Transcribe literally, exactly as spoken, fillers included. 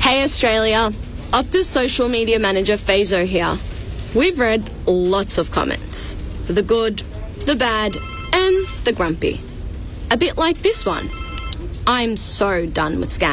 Hey Australia, Optus social media manager Fazo here. We've read lots of comments. The good, the bad, and the grumpy. A bit like this one. I'm so done with scams.